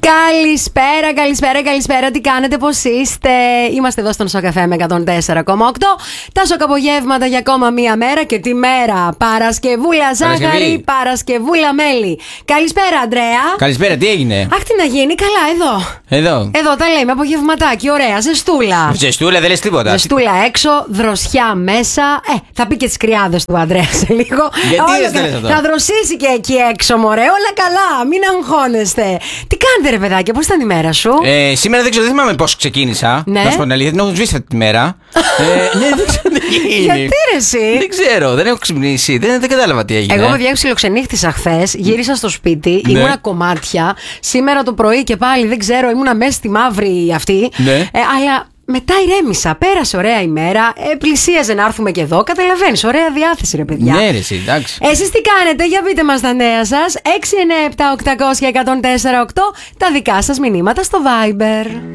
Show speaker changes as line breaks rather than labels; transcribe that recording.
Καλησπέρα. Τι κάνετε, πώς είστε? Είμαστε εδώ στον Σοκαφέ με 104,8. Τα σοκαπογεύματα για ακόμα μία μέρα. Και τι μέρα? Παρασκευούλα ζάχαρη, Παρασκευούλα μέλι. Καλησπέρα, Αντρέα.
Καλησπέρα, τι έγινε?
Αχ, τι να γίνει, καλά, εδώ τα λέμε, απογευματάκι, ωραία, ζεστούλα.
Ζεστούλα, δεν λες τίποτα.
Ζεστούλα έξω, δροσιά μέσα. Θα πει και τις κρυάδες του Αντρέα σε λίγο.
Γιατί δεν αυτό?
Θα δροσίσει και εκεί έξω, μωρέ. Όλα καλά, μην αγχώνεστε. Τι κάνετε, ρε παιδάκια, πώς ήταν η μέρα σου?
Σήμερα δεν ξέρω, δεν θυμάμαι πώς ξεκίνησα.
Ναι.
Να σου πω την αλήθεια, την έχω σβήσει αυτή τη μέρα. Ναι, δεν ξέρω τι γίνει.
Γιατί ρε εσύ?
Δεν ξέρω, δεν έχω ξυπνήσει, δεν κατάλαβα τι έγινε.
Εγώ, παιδιά, ξυλοξενύχτησα χθες, γύρισα στο σπίτι, ήμουνα κομμάτια. Σήμερα το πρωί και πάλι δεν ξέρω, ήμουνα μέσα στη μαύρη αυτή.
Ναι.
Αλλά μετά ηρέμησα, πέρασε ωραία ημέρα, πλησίαζε να έρθουμε και εδώ. Καταλαβαίνεις, ωραία διάθεση, ρε παιδιά.
Ναι, ρε, εσύ, εντάξει.
Εσείς τι κάνετε, για πείτε μας τα νέα σας. 697-800-1048, τα δικά σας μηνύματα στο Viber.